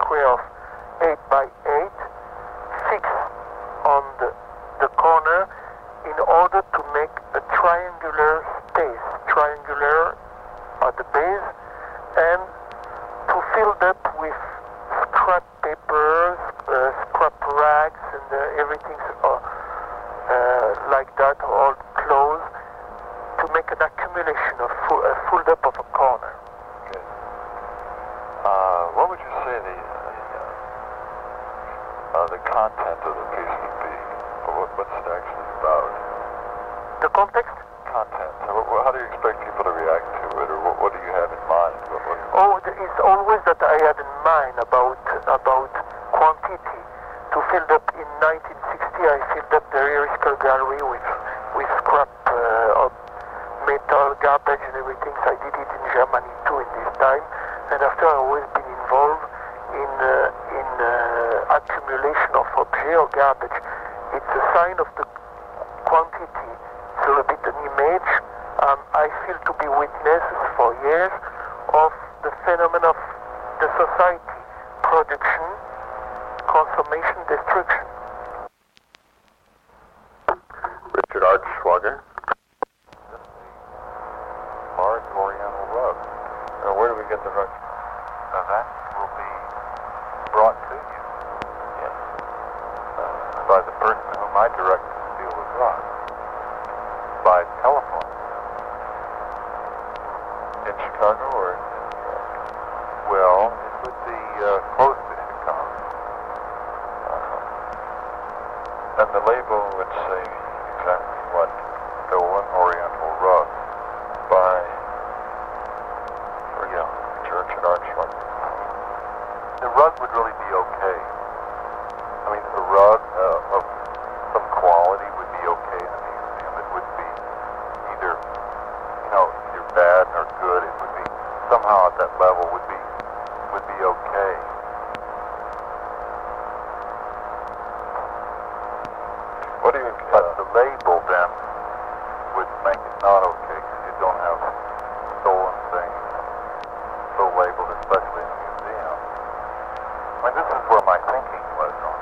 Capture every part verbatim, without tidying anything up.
twelve, eight by eight, fixed on the, the corner in order to make a triangular space, triangular at the base, and to fill it up with scrap papers, uh, scrap rags, and uh, everything uh, uh, like that, all clothes, to make an accumulation of full, uh, filled up of a corner. Good. Uh, what would you say the uh, uh, the content of the piece would be? What, what's it actually about? The context? Content. So what, how do you expect people to react to it, or what, what do you have in mind? What, what... Oh, it's always that I had in mind about about quantity. To fill up in nineteen sixty, I filled up the Eriscal Gallery with with scrap uh, of metal, garbage, and everything. So I did it in Germany too in this time. And after, I've always been involved in uh, in uh, accumulation of objects or garbage. It's a sign of the quantity. So a bit an image. Um, I feel to be witness for years of the phenomenon of the society, production, consummation, destruction. Richard Archschwager. Large Oriental rug. Now, where do we get the rug? Now, that will be brought to you. Yes. Uh, by the person whom I direct to steal the rug. By telephone. In Chicago or in New York? Well, it would be uh, close to Chicago. Uh-huh. And the label would say exactly what? Stolen Oriental Rug by, for yeah, Church and Archway. The rug would really be okay. I mean, a rug uh, of some quality would be okay in a museum. It would be either, you know, either bad or good. It would be somehow at that level would be would be okay. What do you? Uh, but the label then would make it not okay because you don't have stolen things so labeled, especially in a museum. I mean, this is where my thinking was on.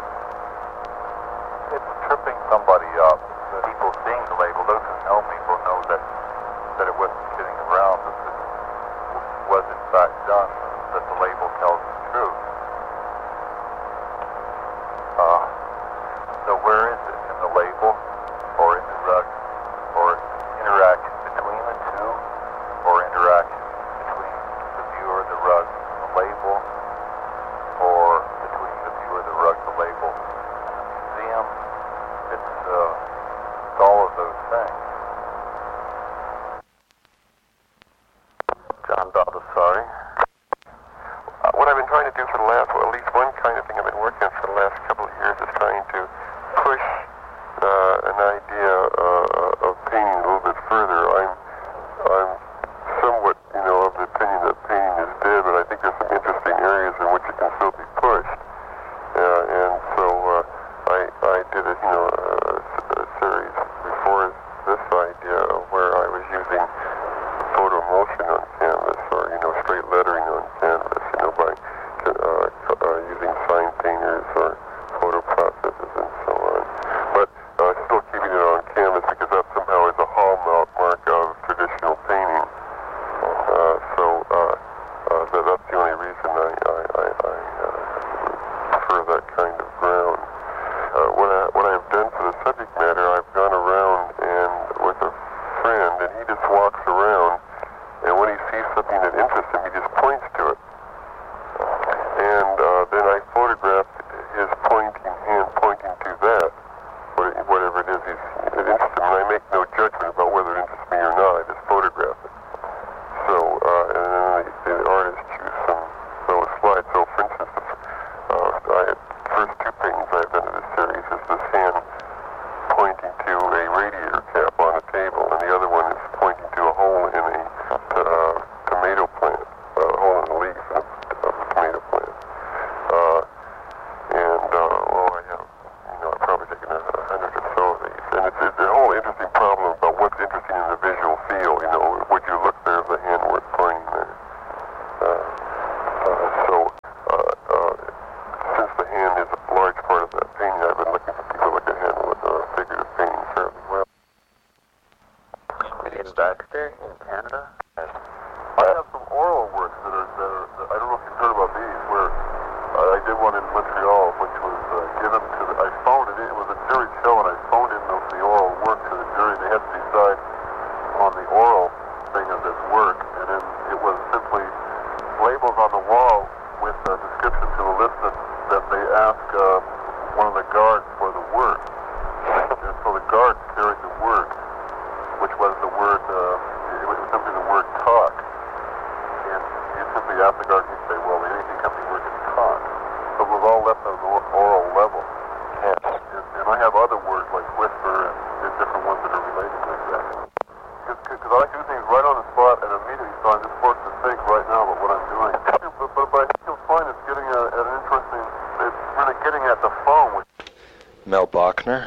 It's tripping somebody up. People seeing the label, those who know me will know that that it wasn't kidding around, that this was in fact done, that the label tells the truth. Uh, so where is it? In the label, or in the rug, or interaction between the two, or interaction between the viewer, the rug, the label, or between the viewer, the rug, the label, and the museum? It's, uh, it's all of those things. John Baldessari. Uh, what I've been trying to do for the last, well, at least one kind of thing I've been working on for the last couple of years is trying to push uh, an idea uh, of painting a little bit further. I'm, I'm somewhat, you know, of the opinion that painting is dead, but I think there's some interesting areas in which it can still be pushed. Uh, and so uh, I, I did a, you know, a, a series before this idea where I was using photo motion on canvas, or, you know, straight lettering on canvas, you know, by uh, uh, using sign these where uh, I did one in Montreal, which was uh, given to the, I phoned it in, it was a jury show, and I phoned in the, the oral work to the jury. They had to decide on the oral thing of this work, and then it was simply labels on the wall with a description to the listener that they ask uh, one of the guards for the word. And so the guard carried the word, which was the word, uh, it was simply the word talk. And you simply ask the guard, and he'd say, well, anything comes to the word is talk. So it was all left on the oral level. Yes. And, and I have other words like whisper and, and different ones that are related like that. Because I like to do things right on the spot and immediately, so I'm just forced to think right now about what I'm doing. But, but, but I think you'll find it's getting at, at an interesting, it's really getting at the phone. Which Mel Bachner.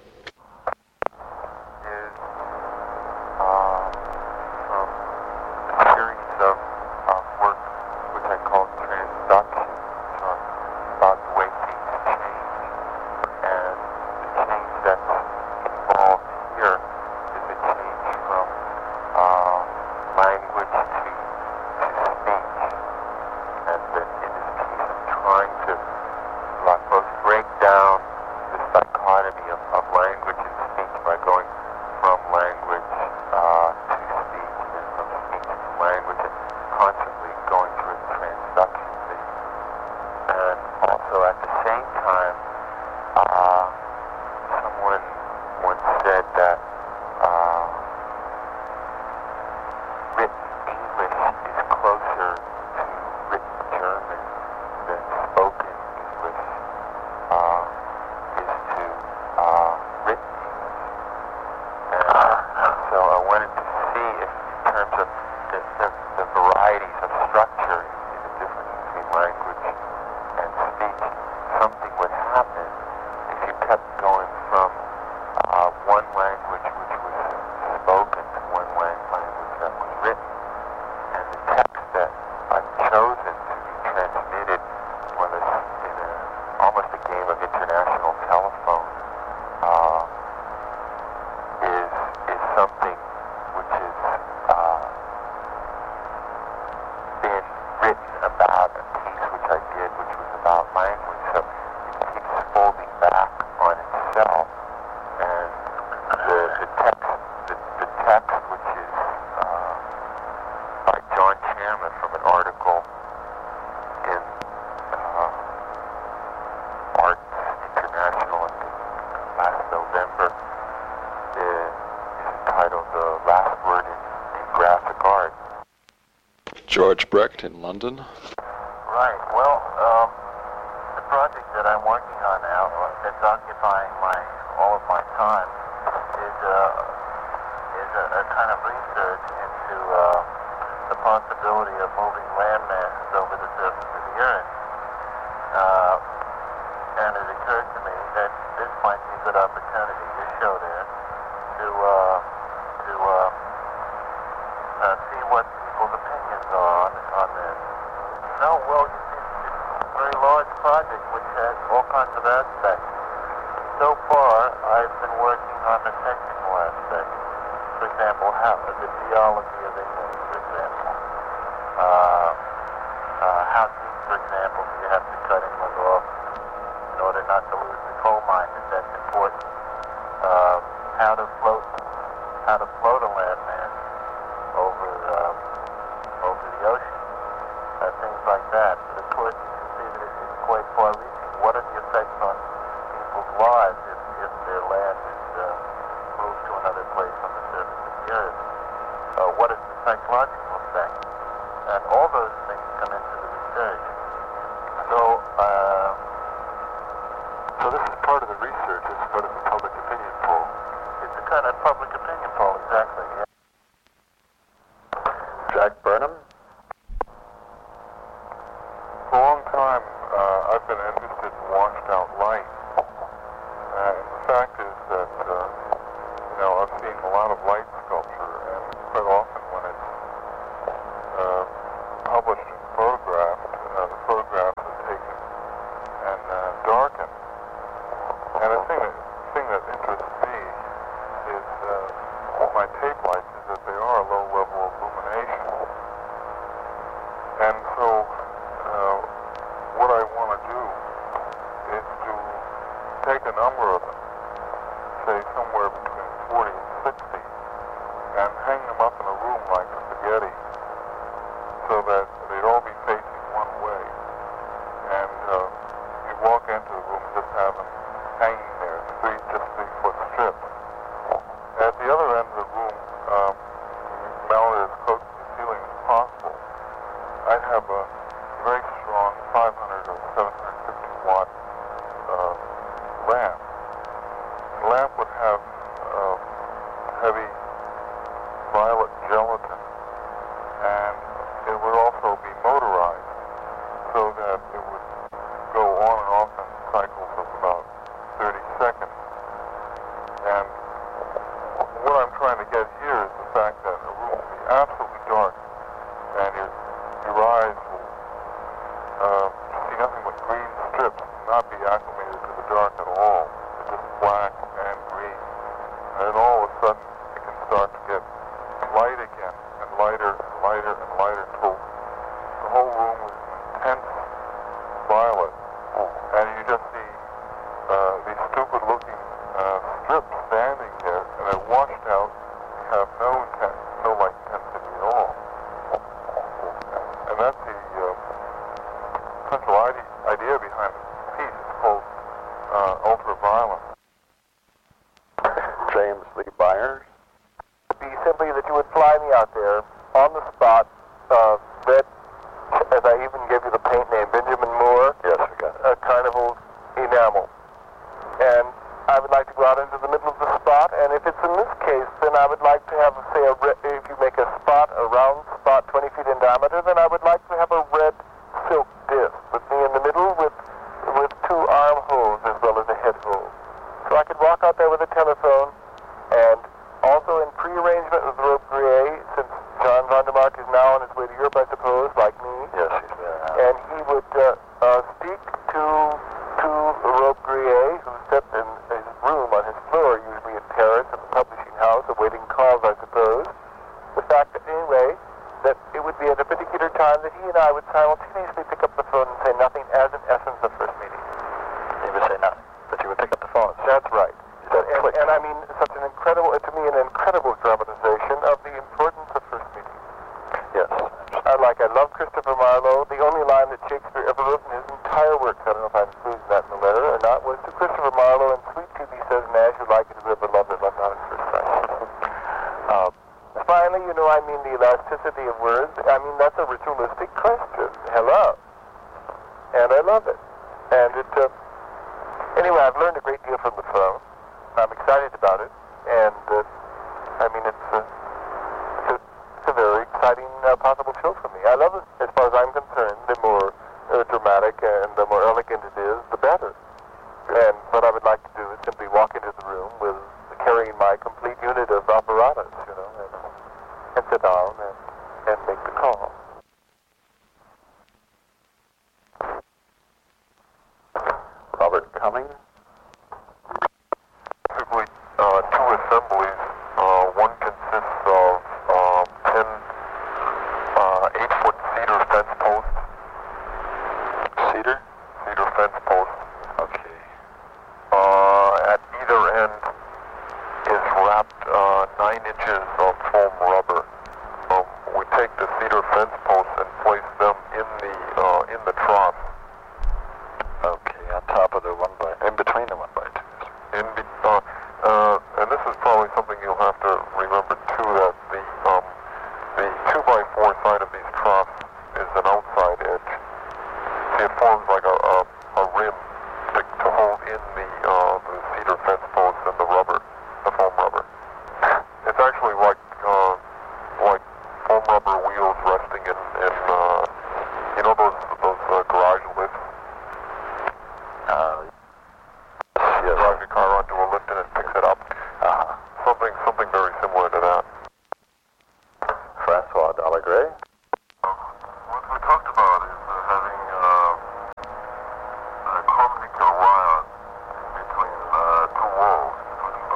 is uh, from a series of, of work which I call transduction, so about the way things change. And the change that's involved here is a change from uh, language to, to speech. And that in this piece I'm trying to like, both break down the dichotomy of, of language and speech by going from language uh, to speech, and then from speech to language, and constantly going through a transduction phase. And also at the same time, uh, someone once said that uh, written English is closer to written German than spoken English uh, is to uh, written English. And so I wanted to see if, in terms of the, the, the varieties of structure in the difference between language and speech, something would happen if you kept going from uh, one language which was spoken to one lang- language that was written. And the text that I've chosen to be transmitted, whether it's in a, almost a game of international telephone, uh, is is something which has uh, been written about, a piece which I did, which was about language. So it keeps folding back on itself. And the, the text, the, the text, which is uh, by John Chandler from an article in uh, Arts International, I think, last November, is, is entitled The Last Word in, in Graphic Art. George Brecht in London. Right. Well, um, the project that I'm working on now, that's occupying my all of my time, is uh, is a, a kind of research into uh, the possibility of moving land masses over the surface of the Earth. Uh, and it occurred to me that this might be a good opportunity, your show there, to uh, to uh, uh, see what people's opinions are on, on this. No, well, you see, it's a very large project which has all kinds of aspects. So far, I've been working on the technical aspects. For example, how the geology of English, for example. Uh, uh, how deep, for example, do you have to cut inland off in order not to lose the coal mine? If that's important. Uh, how to float, how to float a landmass over um, over the ocean. Uh, things like that. But of course, you can see that it's, it's quite far-reaching. What are the effects on people's lives if, if their land is uh, moved to another place on the surface of the Earth? Uh, what is the psychological effect? And all those things come into the research. So, uh, So this is part of the research, this is part of the public opinion poll. it's a kind of public opinion poll, exactly. Yeah. Jack Burnham? For a long time, uh, I've been interested in washed out light. Uh, and the fact is that, uh, you know, I've seen a lot of light sculpture, and quite often when it's uh, published and photographed, uh, the photographs are taken and uh, darkened. And the thing that, thing that interests me is uh, with my tape lights is that they are a low level of illumination. And so uh, take a number of them, say somewhere between forty and sixty, and hang them up in a room like spaghetti so that they'd all be facing one way. And uh, you walk into the room and just have them hanging there, three, just three-foot strips. At the other end of the room, um, mount it as close to the ceiling as possible. I'd have a very strong five hundred or seven hundred fifty watt uh, lamp. The lamp would have uh, heavy violet gelatin, and it would also be motorized so that it would go on and off in cycles of about thirty seconds. And what I'm trying to get here is the fact that a room will be absolutely dark, and your, your eyes will uh, see nothing but green strips, not be acclimated to the dark at all. It's just black and green. And then all of a sudden, it can start to get light again, and lighter and lighter and lighter until the whole room is intense violet. And you just see uh, these stupid-looking uh, strips standing there, and they're washed out, have no inten- no light intensity at all. And that's the uh, central idea, idea behind the piece. It's called uh, ultraviolet. James Lee Byers. Be simply that you would fly me out there on the spot, uh, red, as I even gave you the paint name, Benjamin Moore, Yes, we got it. a carnival enamel. And I would like to go out into the middle of the spot, and if it's in this case, then I would like to have, say, a red, if you make a spot, a round spot twenty feet in diameter, then I would like to have a red silk disc with me in the middle with, with two arm holes as well as a head hole. So I could walk out there with a telephone, and also in pre-arrangement with Rope Gray, since John Vandermark is now on his way to Europe, I suppose, like me. Yes, he's there now. And he would uh, uh, speak to to Rope Gray, who sat in his room on his floor, usually in Paris, at the publishing house, awaiting calls, I suppose. The fact that, anyway, that it would be at a particular time that he and I would simultaneously pick up the phone and say nothing as in essence of first meeting. He would say nothing, but you would pick up the phone. That's right. That And, click. and I mean, such an incredible, to me, an incredible dramatization of the importance of first meeting. Yes. I like, I love Christopher Marlowe. The only line that Shakespeare ever wrote in his entire work, I don't know if I'm including that in the letter or not, was to Christopher Marlowe, and sweet to be says, and as you like it, whoever loved it, love not at first sight. uh, finally, you know, I mean, the elasticity of words, I mean, that's a ritualistic question. Hello. And I love it. And it, uh, anyway, I've learned a great deal from the phone. I'm excited about it, and uh, I mean, it's, uh, it's, a, it's a very exciting uh, possible show for me. I love it. As far as I'm concerned, the more uh, dramatic and the more elegant it is, the better. And what I would like to do is simply walk into the room with carrying my complete unit of apparatus, you know, and, and sit down and, and make the call. Robert Cummings. Basically, uh, two assemblies. Uh, one consists of um, ten uh, eight-foot cedar fence posts. Cedar? Cedar fence posts. Okay. Uh, at either end is wrapped uh, nine inches of foam rubber. Um, we take the cedar fence posts and place them in the uh, in the trough. Okay, on top of the one by, in between the one by twos. In be, uh, uh, and this is probably something you'll have to remember too, that the um, the two by four side of these troughs is an outside edge. See, it forms like a a, a rim to, to hold in the uh, the cedar fence posts and the rubber, the foam rubber. It's actually like uh, like foam rubber wheels resting in in uh, you know those those uh, garage lifts. Uh, yes. Drive your car onto a lift and it picks it up. Uh-huh. Something, something very similar to that. Francois Dallegray. What we talked about is uh, having uh, a harmonica wire between uh, two walls, between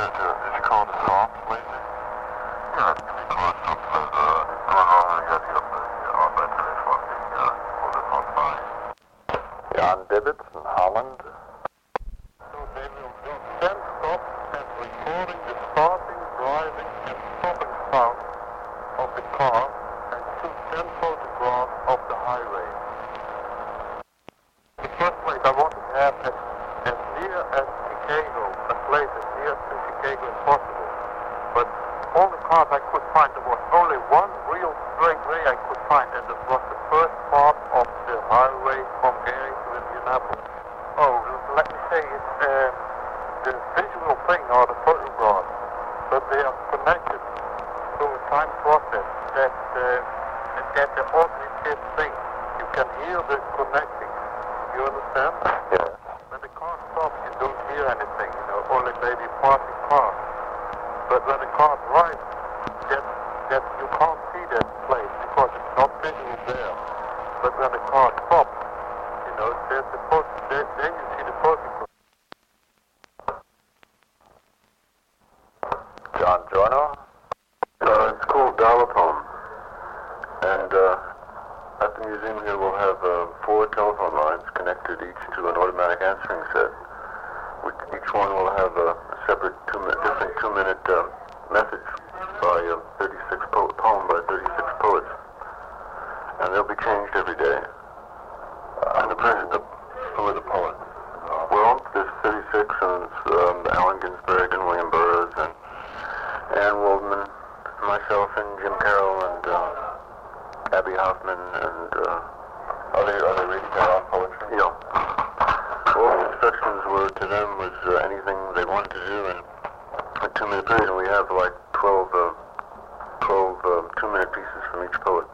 is, uh, is called a soft laser? Yeah, it's because of the, uh, going on the idea of the, uh, battery from the, uh, motor outside. Jan Dibbits in Holland. So they will do ten stops and recording the starting, driving, and stopping sound of the car and shoot ten photographs of the highway. In the first place, I wanted to have as, as near as Chicago, a place as near to Chicago as possible. But all the cars I could find, there was only one real straight way I could find, and it was the first part of the highway from Gary to Indianapolis. Oh, let me say, it's um, the visual thing are the photographs, but they are connected to a time process that uh, that the audience thing. You can hear the connecting. You understand? Yes. When the car stops, you don't hear anything. You know, only maybe passing cars. But when the car drives, that that you can't see that place because it's not visual there. But when the car stops, you know, there's the photo, there, then you see the photograph. John Giorno. Uh, it's called Dial-A-Pone. And uh, at the museum here we'll have uh, four telephone lines connected each to an automatic answering set. Which each one will have a separate two-minute, different two-minute uh, message by uh, thirty-six po- poem by thirty-six poets. And they'll be changed every day. Uh, and the present, the, who are the poets? Uh, well, there's thirty-six, and um, Allen Ginsberg and William Burroughs and Anne Waldman, myself and Jim Carroll and uh, Abby Hoffman and uh, are they are they reading their own poetry? Yeah. All the instructions were to them was uh, anything they wanted to do in a two-minute period, and we have like twelve, uh, twelve uh, two-minute pieces from each poet.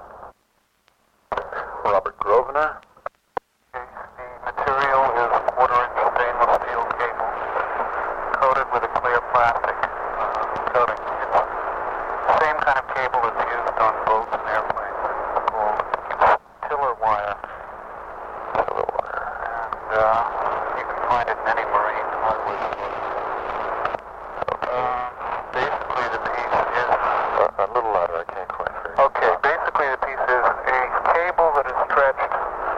Robert Grosvenor. The material is quarter-inch stainless steel cable coated with a clear plastic uh, coating. It's the same kind of cable that's used on boats and airplanes. It's called tiller wire. Tiller wire. And uh, you can find it in any marine hardware store. Uh, basically, the piece is... Uh, a little louder, I can't quite hear you. Okay, basically the piece is a cable that is stretched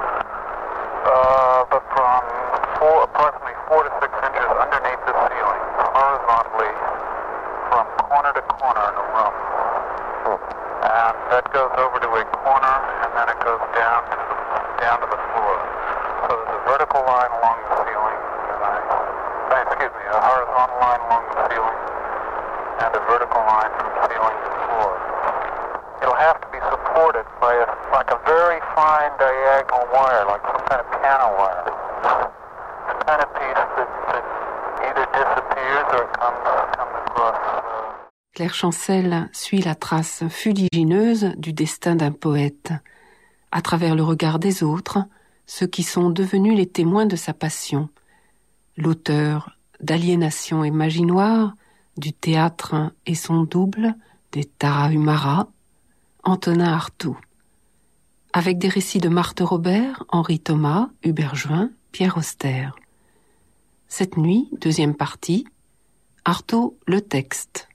uh, but from four, approximately four to six inches underneath the ceiling, horizontally from corner to corner in a room. Hmm. And that goes over to a corner, and then it goes down to the, down to the floor. So there's a vertical line along the ceiling, and I, uh, excuse me, a horizontal line along the ceiling, and a vertical line from ceiling to floor. It'll have to be supported by a, like a very fine diagonal wire, like some kind of piano wire. It's the kind of piece that, that either disappears or it comes, comes across. Uh, Claire Chancel suit la trace fuligineuse du destin d'un poète, à travers le regard des autres, ceux qui sont devenus les témoins de sa passion. L'auteur d'Aliénation et Magie Noire, du théâtre et son double, des Tarahumara, Antonin Artaud. Avec des récits de Marthe Robert, Henri Thomas, Hubert Join, Pierre Auster. Cette nuit, deuxième partie, Artaud, le texte.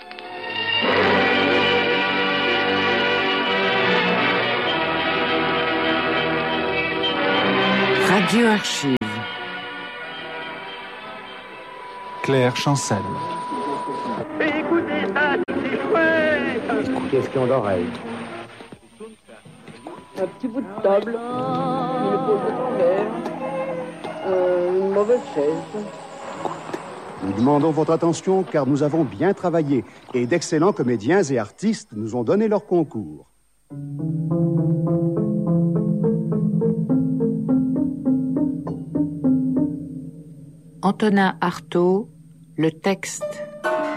Radio Archive. Claire Chancel. Écoutez ça, c'est chouette. Question d'oreille. Un petit bout de table, une épaule de fer, euh, une mauvaise chaise. Nous demandons votre attention car nous avons bien travaillé et d'excellents comédiens et artistes nous ont donné leur concours. Antonin Artaud, le texte.